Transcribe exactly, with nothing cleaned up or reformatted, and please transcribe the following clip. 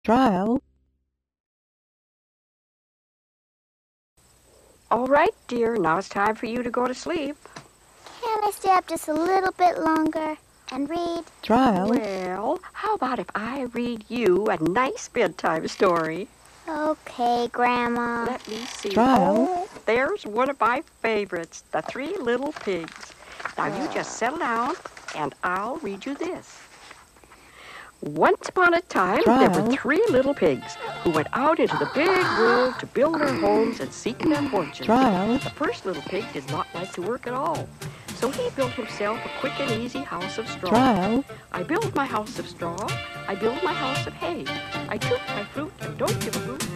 Trial. All right, dear, now it's time for you to go to sleep. Can I stay up just a little bit longer and read? Trial. Well, how about if I read you a nice bedtime story? Okay, Grandma. Let me see. Trial. Oh, there's one of my favorites, The Three Little Pigs. Now, you just settle down, and I'll read you this. Once upon a time, there were Trial. three little pigs who went out into the big world to build their homes and seek their fortunes. Trial. The first little pig did not like to work at all, so he built himself a quick and easy house of straw. Trial. I build my house of straw. I build my house of hay. I toot my flute and don't give a hoot.